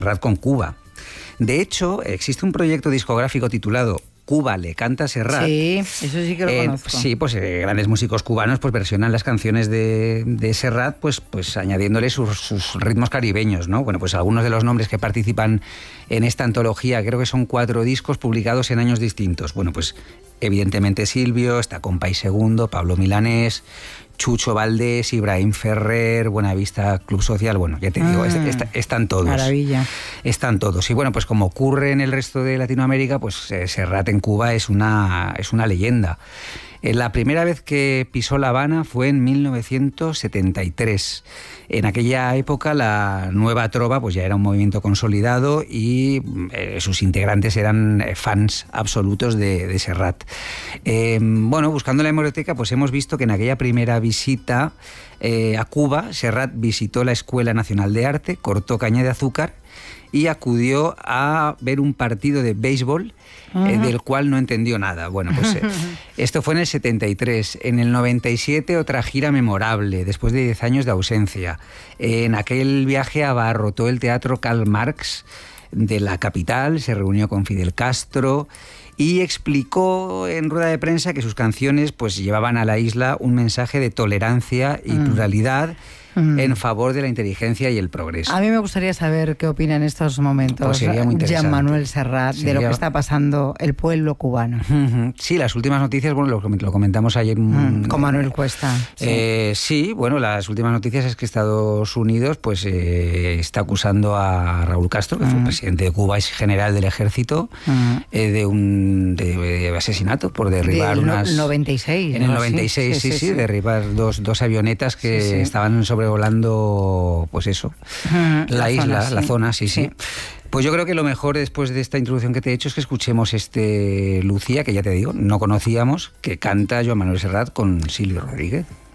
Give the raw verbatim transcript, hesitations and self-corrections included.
Serrat con Cuba. De hecho, existe un proyecto discográfico titulado Cuba le canta a Serrat. Sí, eso sí que lo eh, conozco. Sí, pues eh, grandes músicos cubanos pues versionan las canciones de, de Serrat, pues, pues añadiéndole sus, sus ritmos caribeños, ¿no? Bueno, pues algunos de los nombres que participan en esta antología, creo que son cuatro discos publicados en años distintos. Bueno, pues evidentemente Silvio, está Compay Segundo, Pablo Milanés, Chucho Valdés, Ibrahim Ferrer, Buenavista Club Social, bueno, ya te digo, Ah, est- est- están todos. Maravilla. Están todos. Y bueno, pues como ocurre en el resto de Latinoamérica, pues eh, Serrat en Cuba es una, es una leyenda. Eh, la primera vez que pisó La Habana fue en mil novecientos setenta y tres. En aquella época la Nueva Trova pues ya era un movimiento consolidado y eh, sus integrantes eran eh, fans absolutos de, de Serrat. Eh, bueno, buscando en la hemeroteca pues hemos visto que en aquella primera visita eh, a Cuba, Serrat visitó la Escuela Nacional de Arte, cortó caña de azúcar y acudió a ver un partido de béisbol eh, del cual no entendió nada. Bueno, pues eh, esto fue en el setenta y tres. En el noventa y siete otra gira memorable, después de diez años de ausencia. Eh, en aquel viaje abarrotó el Teatro Karl Marx de la capital, se reunió con Fidel Castro y explicó en rueda de prensa que sus canciones pues llevaban a la isla un mensaje de tolerancia y Mm. pluralidad Mm. en favor de la inteligencia y el progreso. A mí me gustaría saber qué opina en estos momentos Pues sería muy interesante. Jean Manuel Serrat de lo Sería- que está pasando el pueblo cubano. Ujú. Sí, las últimas noticias, bueno, lo, lo comentamos ayer. Mm, mm, con Manuel Cuesta. Sí. Eh, sí, bueno, las últimas noticias es que Estados Unidos pues eh, está acusando a Raúl Castro, que fue el Mm. presidente de Cuba y general del ejército, Mm. eh, de un de, de asesinato por derribar Del no- unas... noventa y seis. En el ¿no? noventa y seis, sí, sí, derribar dos, dos avionetas que Sí, sí. estaban sobrevolando, pues eso, Mm, la, la isla, zona, la sí. zona, sí, sí, Sí. Pues yo creo que lo mejor después de esta introducción que te he hecho es que escuchemos este Lucía, que ya te digo, no conocíamos, que canta Joan Manuel Serrat con Silvio Rodríguez.